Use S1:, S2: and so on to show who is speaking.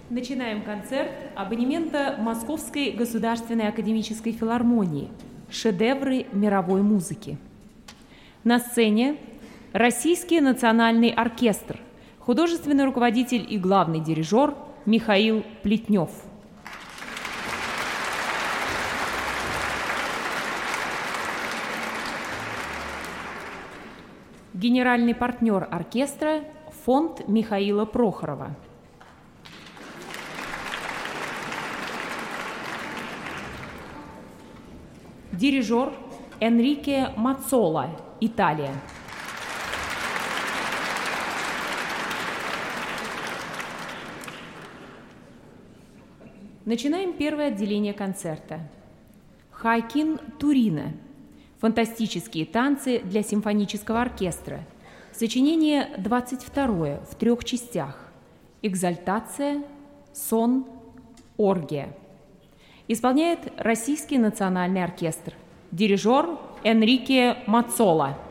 S1: Начинаем концерт абонемента Московской государственной академической филармонии «Шедевры мировой музыки». На сцене Российский национальный оркестр, художественный руководитель и главный дирижер Михаил Плетнев. Генеральный партнер оркестра – фонд Михаила Прохорова. Дирижер Энрике Маццола, Италия. Начинаем первое отделение концерта. Хоакин Турино. Фантастические танцы для симфонического оркестра. Сочинение 22 в 3 частях. Экзальтация, сон, оргия. Исполняет Российский национальный оркестр. Дирижер Энрике Маццола.